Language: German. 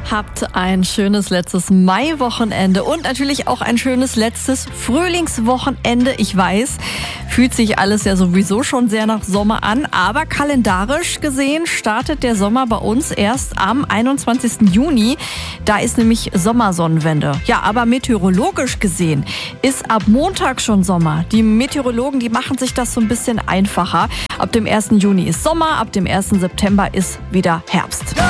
Habt ein schönes letztes Maiwochenende und natürlich auch ein schönes letztes Frühlingswochenende. Ich weiß, fühlt sich alles ja sowieso schon sehr nach Sommer an, aber kalendarisch gesehen startet der Sommer bei uns erst am 21. Juni. Da ist nämlich Sommersonnenwende. Ja, aber meteorologisch gesehen ist ab Montag schon Sommer. Die Meteorologen, die machen sich das so ein bisschen einfacher. Ab dem 1. Juni ist Sommer, ab dem 1. September ist wieder Herbst.